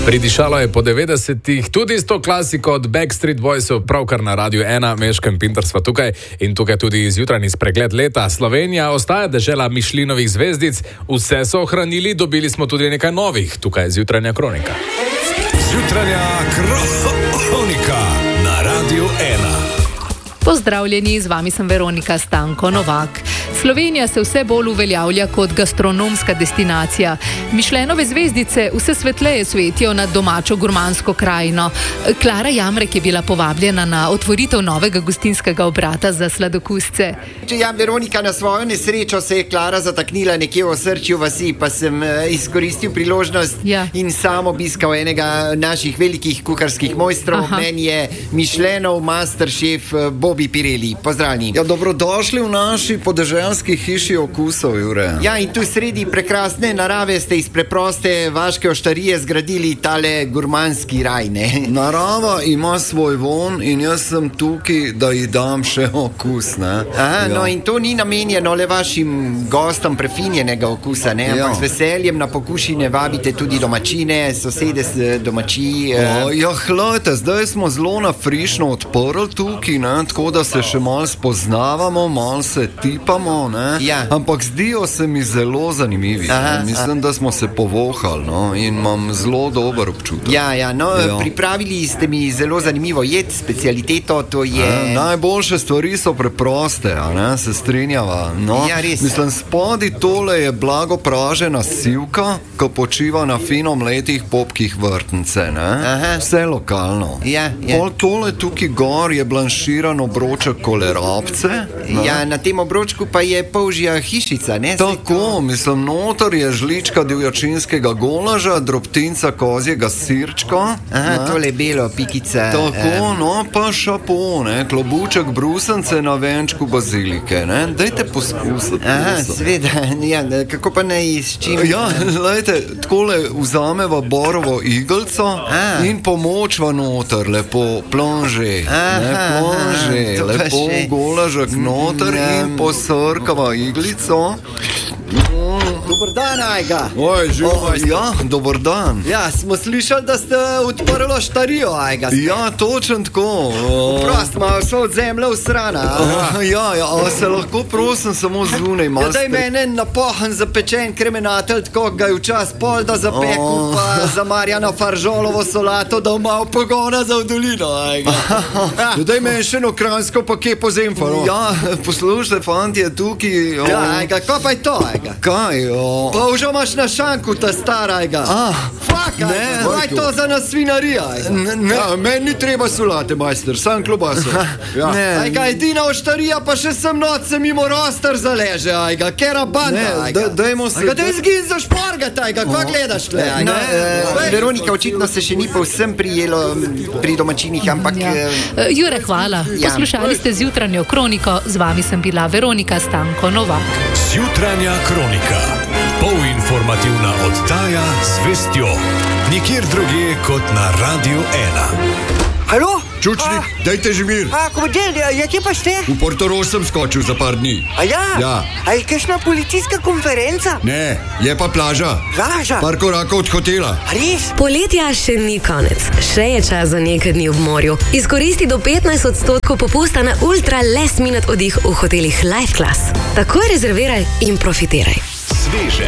Pridišalo je po 90-ih, tudi s to klasiko od Backstreet Boysov, pravkar na Radiu 1, Meško in Pinter sva tukaj in tukaj tudi izjutranji spregled leta. Slovenija ostaja dežela Mišlinovih zvezdic, vse so ohranili, dobili smo tudi nekaj novih, tukaj je Zjutranja kronika. Zjutranja kronika na Radiu 1. Pozdravljeni, z vami sem Veronika Stanko Novak. Slovenija se vse bolj uveljavlja kot gastronomska destinacija. Mišlenove zvezdice vse svetleje svetijo nad domačo gurmansko krajino. Klara Jamrek je bila povabljena na otvoritev novega gostinskega obrata za sladokusce. Ja, Veronika, na svojo nesrečo se je Klara zataknila nekje v osrčju vasi, pa sem izkoristil priložnost in sam obiskal enega naših velikih kuharskih mojstrov. Meni je Mišlenov masterchef Bobby Pirelli. Pozdravljeni. Ja, dobrodošli v naši podeželski hiši okusov, Jure. Ja, in tu sredi prekrasne narave ste iz preproste vaške oštarije zgradili tale gurmanski raj, ne? Narava ima svoj von in jaz sem tukaj, da ji dam še okus, ne? Aha, no in to ni namenjeno le vašim gostom prefinjenega okusa, ne? Ampak z veseljem na pokušine vabite tudi domačine, sosede z domači. Ja, hlejte, zdaj smo zelo nafrišno odprli tukaj, ne? Tako da se še malo spoznavamo, malo se tipamo, ne? Ja. Ampak zdijo se mi zelo zanimivi. Mislim, da smo se povohali, no? In imam zelo dober občutek. Pripravili ste mi zelo zanimivo jed, specialiteto, to je... Najboljše stvari so preproste, a ne? Se strinjava. No? Ja, res. Mislim, spodi tole je blago pražena sivka, ko počiva na fino mletih popkih vrtnice, ne? Vse lokalno. Pol tole tukaj gor je blanširan obroček kolerabce. Ja, na tem obročku pa je polžja hišica, ne? Tako, mislim, notor je žlička divjačinskega golaža, drobtinca kozjega sirčka. Tole belo, pikica. Tako, no, pa šapo, ne? Klobuček brusence na venčku bazilike, ne? Dajte poskusiti. Sveda, ja, kako pa naj s čim? Ja, lejte, takole vzameva borovo igelco in pomočva noter, lepo plonže, lepo golažek noter in posrkava iglico. Dobar dan, Ajga. Ja, dobar dan. Ja, smo slišali, da ste odprli oštarijo, Ajga. Ja, točno tako. Prost, malo so od zemlje v strana. Ja, se lahko prosim samo zunaj malo. Ja, daj mene napohan zapečen kremenatelj, tako ga je včas pol da zapeku, pa za Marjana Faržolovo solato, da malo pogona za v dolino, Ajga. Ja, daj meni še eno kranjsko pa kje po zemfalo. Ja, poslušaj, fantje, tukaj... Ja, Ajga, ko pa je to, Ajga? Kaj, Pa už imaš na šanku ta stara, Ajga. Fak, Ajga, kaj to za nas svinarija, Ajga? Ja, meni ni treba solate, majster, sam klobaso. Ajga, edina oštarija, pa še sem noč se mimo roster zaleže, Ajga, kera banda, Ajga. Dajmo se... Ajga, daj zgin za šporgat, Ajga, kva gledaš tle, Ajga? Veronika, očitno se še ni povsem prijelo pri domačinih, ampak... Jure, hvala. Poslušali ste Zjutranjo kroniko, z vami sem bila Veronika Stanko Novak. Zjutranja kronika. Polinformativna oddaja z vestjo. Nikjer drugje kot na Radiu 1. Halo? Čučnik, dajte že mir. Komodel, kje pa ste? V Portorož sem skočil za par dni. Ja. A je kakšna policijska konferenca? Ne, je pa plaža. Plaža? Par korakov od hotela. Res? Poletja še ni konec. Še je čas za nekaj dni v morju. Izkoristi do 15% popusta na ultra last minute oddih v hotelih Life Class. Takoj rezerviraj in profitiraj. Sveže.